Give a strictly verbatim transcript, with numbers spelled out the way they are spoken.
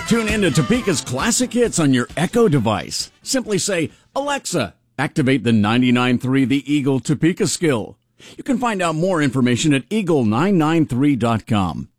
Tune in to Topeka's classic hits on your Echo device. Simply say, Alexa, activate the ninety-nine point three The Eagle Topeka skill. You can find out more information at eagle nine nine three dot com.